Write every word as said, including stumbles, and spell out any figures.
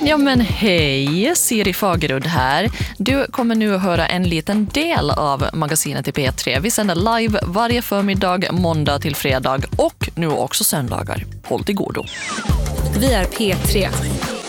Ja men hej, Siri Fagerud här. Du kommer nu att höra en liten del av magasinet i P tre. Vi sänder live varje förmiddag, måndag till fredag och nu också söndagar. Håll till godo. Vi är P tre.